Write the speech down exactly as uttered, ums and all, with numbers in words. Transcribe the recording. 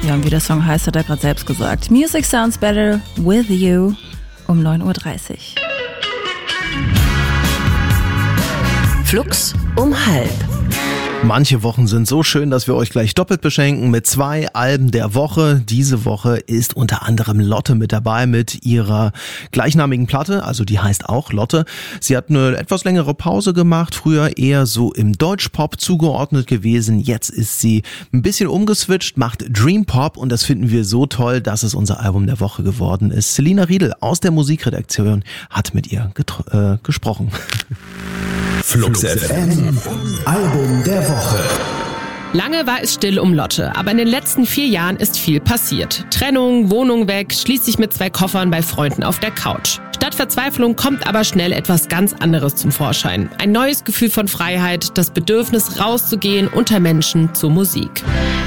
Ja, und wie der Song heißt, hat er gerade selbst gesagt. Music sounds better with you um neun Uhr dreißig. Flux um halb. Manche Wochen sind so schön, dass wir euch gleich doppelt beschenken mit zwei Alben der Woche. Diese Woche ist unter anderem Lotte mit dabei mit ihrer gleichnamigen Platte, also die heißt auch Lotte. Sie hat eine etwas längere Pause gemacht, früher eher so im Deutschpop zugeordnet gewesen. Jetzt ist sie ein bisschen umgeswitcht, macht Dream Pop und das finden wir so toll, dass es unser Album der Woche geworden ist. Selina Riedel aus der Musikredaktion hat mit ihr getr- äh, gesprochen. Flux F M, Album der Woche. Lange war es still um Lotte, aber in den letzten vier Jahren ist viel passiert. Trennung, Wohnung weg, schließlich mit zwei Koffern bei Freunden auf der Couch. Statt Verzweiflung kommt aber schnell etwas ganz anderes zum Vorschein. Ein neues Gefühl von Freiheit, das Bedürfnis rauszugehen unter Menschen zur Musik.